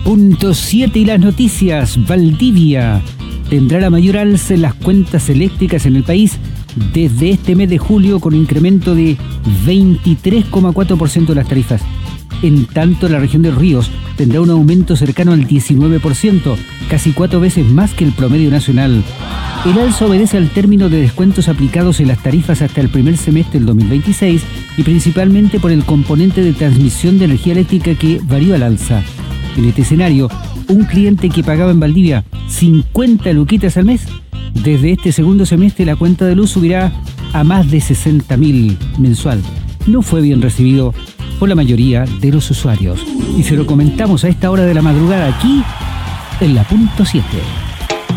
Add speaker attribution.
Speaker 1: Punto 7 y las noticias. Valdivia tendrá la mayor alza en las cuentas eléctricas en el país desde este mes de julio, con incremento de 23,4% de las tarifas. En tanto, la región de Ríos tendrá un aumento cercano al 19%, casi 4 veces más que el promedio nacional. El alza obedece al término de descuentos aplicados en las tarifas hasta el primer semestre del 2026 y principalmente por el componente de transmisión de energía eléctrica que varió al alza. En este escenario, un cliente que pagaba en Valdivia 50 luquitas al mes, desde este segundo semestre la cuenta de luz subirá a más de 60.000 mensual. No fue bien recibido por la mayoría de los usuarios. Y se lo comentamos a esta hora de la madrugada aquí en la Punto 7.